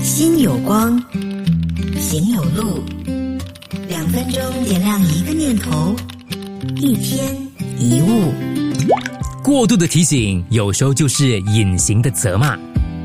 心有光，行有路，2分钟点亮一个念头，一天一物。 过度的提醒有时候就是隐形的责骂。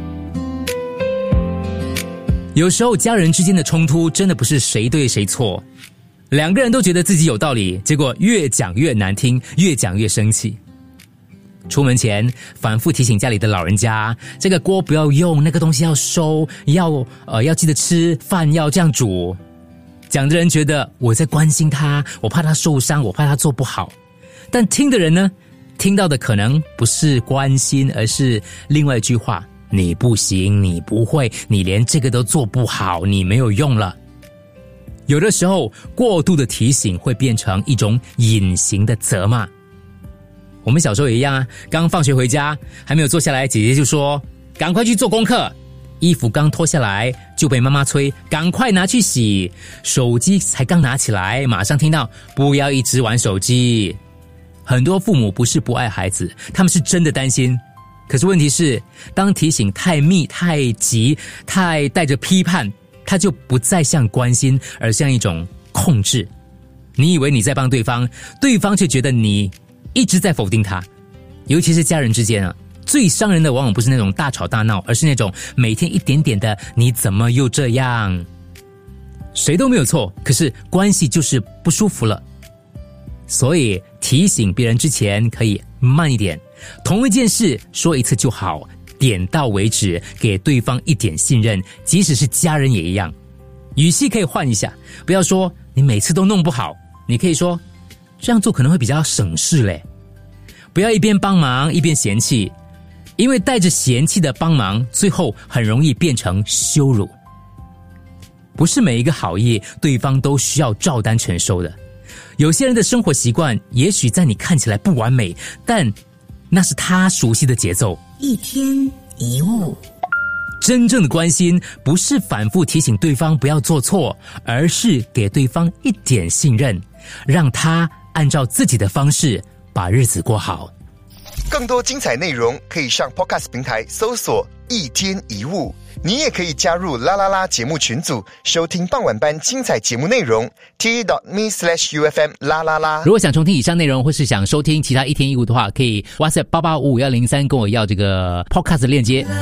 有时候家人之间的冲突真的不是谁对谁错，两个人都觉得自己有道理，结果越讲越难听，越讲越生气。出门前反复提醒家里的老人家，这个锅不要用，那个东西要收，要记得吃饭要这样煮。讲的人觉得我在关心他，我怕他受伤，我怕他做不好。但听的人呢，听到的可能不是关心，而是另外一句话：你不行，你不会，你连这个都做不好，你没有用了。有的时候过度的提醒会变成一种隐形的责骂。我们小时候也一样啊，刚放学回家还没有坐下来，姐姐就说赶快去做功课，衣服刚脱下来就被妈妈催赶快拿去洗，手机才刚拿起来马上听到不要一直玩手机。很多父母不是不爱孩子，他们是真的担心。可是问题是，当提醒太密、太急、太带着批判，它就不再像关心，而像一种控制。你以为你在帮对方，对方却觉得你一直在否定他。尤其是家人之间啊，最伤人的往往不是那种大吵大闹，而是那种每天一点点的你怎么又这样。谁都没有错，可是关系就是不舒服了。所以提醒别人之前可以慢一点，同一件事说一次就好，点到为止，给对方一点信任。即使是家人也一样，语气可以换一下，不要说你每次都弄不好，你可以说这样做可能会比较省事嘞。不要一边帮忙一边嫌弃，因为带着嫌弃的帮忙，最后很容易变成羞辱。不是每一个好意对方都需要照单全收的。有些人的生活习惯也许在你看起来不完美，但那是他熟悉的节奏。 一天一物。 真正的关心不是反复提醒对方不要做错，而是给对方一点信任，让他按照自己的方式把日子过好。 更多精彩内容可以上 Podcast 平台搜索一天一物。你也可以加入啦啦啦节目群组，收听傍晚班精彩节目内容。t.me/UFM 啦啦啦。 如果想重听以上内容，或是想收听其他一天一物的话，可以 WhatsApp 88551003跟我要这个 Podcast 的链接。